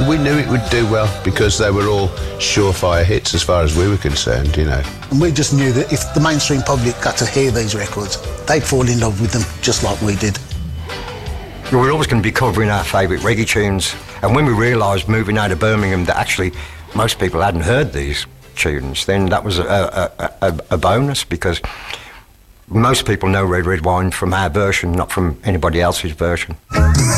We knew it would do well because they were all surefire hits as far as we were concerned, you know. And we just knew that if the mainstream public got to hear these records, they'd fall in love with them just like we did. We were always going to be covering our favourite reggae tunes, and when we realised moving out of Birmingham that actually most people hadn't heard these tunes, then that was a bonus, because most people know Red Red Wine from our version, not from anybody else's version.